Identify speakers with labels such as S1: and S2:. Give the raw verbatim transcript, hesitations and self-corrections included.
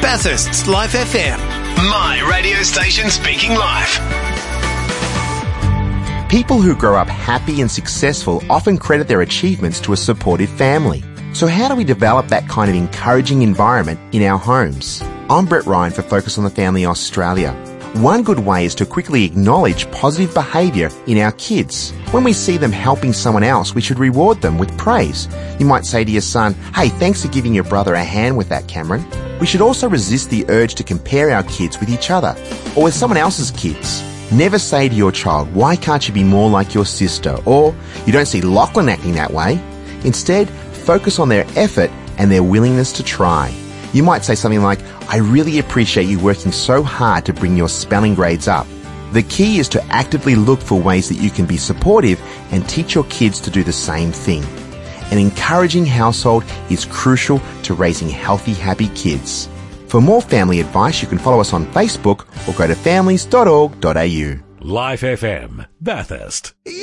S1: Bathurst's Life F M. My radio station speaking life.
S2: People who grow up happy and successful often credit their achievements to a supportive family. So how do we develop that kind of encouraging environment in our homes? I'm Brett Ryan for Focus on the Family Australia. One good way is to quickly acknowledge positive behaviour in our kids. When we see them helping someone else, we should reward them with praise. You might say to your son, "Hey, thanks for giving your brother a hand with that, Cameron." We should also resist the urge to compare our kids with each other or with someone else's kids. Never say to your child, "Why can't you be more like your sister?" or "You don't see Lachlan acting that way." Instead, focus on their effort and their willingness to try. You might say something like, "I really appreciate you working so hard to bring your spelling grades up." The key is to actively look for ways that you can be supportive and teach your kids to do the same thing. An encouraging household is crucial to raising healthy, happy kids. For more family advice, you can follow us on Facebook or go to families dot org dot a u.
S3: Life F M, Bathurst.